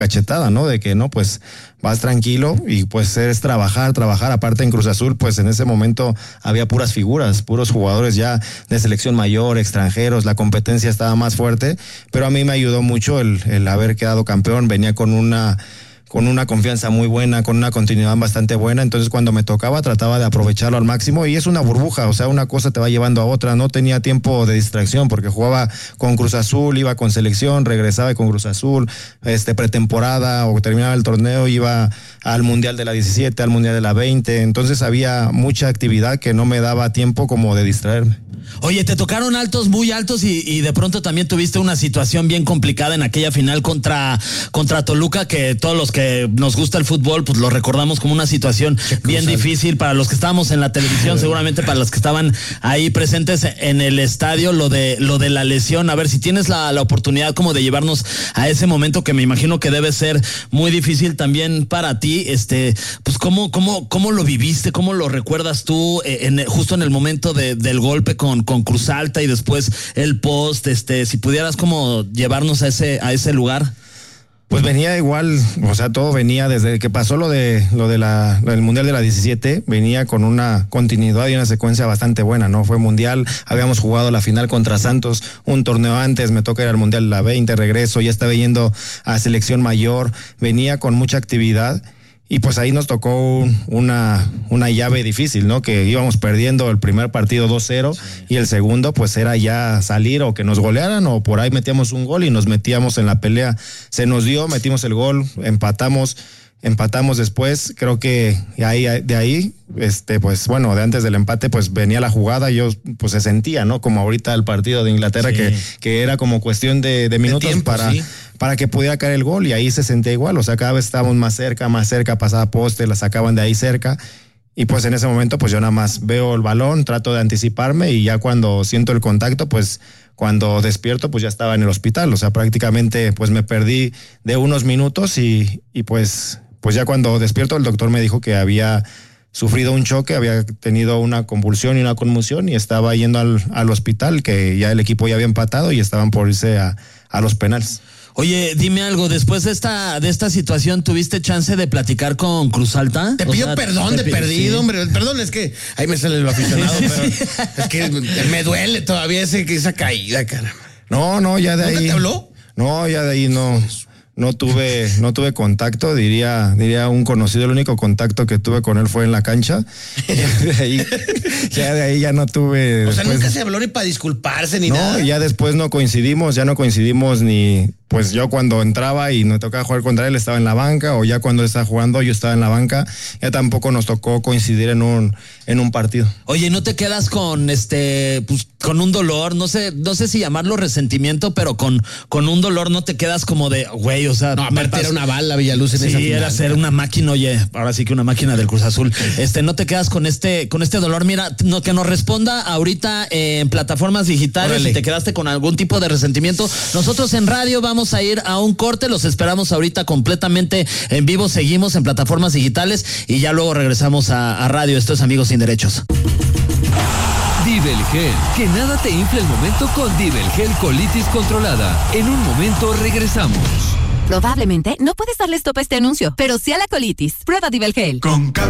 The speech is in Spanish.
cachetada, ¿no? De que no, pues vas tranquilo y pues es trabajar. Aparte en Cruz Azul, pues en ese momento había puras figuras, puros jugadores ya de selección mayor, extranjeros, la competencia estaba más fuerte, pero a mí me ayudó mucho el haber quedado campeón. Venía con una confianza muy buena, con una continuidad bastante buena, entonces cuando me tocaba trataba de aprovecharlo al máximo y es una burbuja, o sea, una cosa te va llevando a otra, no tenía tiempo de distracción porque jugaba con Cruz Azul, iba con selección, regresaba con Cruz Azul, pretemporada o terminaba el torneo, iba al Mundial de la 17, al Mundial de la 20, entonces había mucha actividad que no me daba tiempo como de distraerme. Oye, te tocaron altos, muy altos y de pronto también tuviste una situación bien complicada en aquella final contra Toluca, que todos los que nos gusta el fútbol, pues lo recordamos como una situación bien difícil para los que estábamos en la televisión, seguramente para los que estaban ahí presentes en el estadio, lo de la lesión. A ver, si tienes la oportunidad como de llevarnos a ese momento que me imagino que debe ser muy difícil también para ti, pues cómo lo viviste, cómo lo recuerdas tú justo en el momento del golpe con Cruz Alta y después el post, si pudieras como llevarnos a ese lugar. Pues venía igual, o sea, todo venía desde que pasó lo del Mundial de la 17, venía con una continuidad y una secuencia bastante buena, ¿no? Fue Mundial, habíamos jugado la final contra Santos un torneo antes, me toca ir al Mundial de la 20, regreso, ya estaba yendo a selección mayor, venía con mucha actividad. Y pues ahí nos tocó una llave difícil, ¿no? Que íbamos perdiendo el primer partido 2-0 y el segundo pues era ya salir o que nos golearan o por ahí metíamos un gol y nos metíamos en la pelea. Se nos dio, metimos el gol, empatamos después, creo que de ahí, pues bueno, de antes del empate, pues venía la jugada, yo pues se sentía, ¿no? Como ahorita el partido de Inglaterra, que era como cuestión de minutos tiempo, para que pudiera caer el gol y ahí se sentía igual, o sea, cada vez estábamos más cerca, pasaba poste, la sacaban de ahí cerca y pues en ese momento pues yo nada más veo el balón, trato de anticiparme y ya cuando siento el contacto, pues cuando despierto pues ya estaba en el hospital, o sea, prácticamente pues me perdí de unos minutos y pues ya cuando despierto el doctor me dijo que había sufrido un choque, había tenido una convulsión y una conmoción y estaba yendo al hospital, que ya el equipo ya había empatado y estaban por irse a los penales. Oye, dime algo, después de esta situación, ¿tuviste chance de platicar con Cruz Alta? Te pido perdón de perdido, hombre. Perdón, es que ahí me sale lo aficionado, pero es que me duele todavía esa caída, caramba. No, ya de ahí. ¿Nunca te habló? No, ya de ahí no tuve contacto, diría un conocido, el único contacto que tuve con él fue en la cancha. Ya de ahí ya no tuve. O sea, nunca se habló ni para disculparse ni nada. No, ya después no coincidimos ni, pues yo cuando entraba y me tocaba jugar contra él estaba en la banca, o ya cuando él estaba jugando yo estaba en la banca, ya tampoco nos tocó coincidir en un partido. Oye, ¿no te quedas con pues con un dolor? No sé si llamarlo resentimiento, pero con un dolor no te quedas como de, güey, o sea. No, aparte era una bala Villaluz en esa final. Sí, era ser una máquina, oye, ahora sí que una máquina del Cruz Azul. No te quedas con este dolor. Mira, que nos responda ahorita en plataformas digitales. Órale. Si te quedaste con algún tipo de resentimiento. Nosotros en radio vamos a ir a un corte, los esperamos ahorita completamente en vivo, seguimos en plataformas digitales y ya luego regresamos a radio. Esto es Amigos Sin Derechos. Divel Gel, que nada te infle el momento con Divel Gel Colitis Controlada. En un momento regresamos. Probablemente no puedes darle stop a este anuncio, pero sí a la colitis. Prueba Divel Gel. Con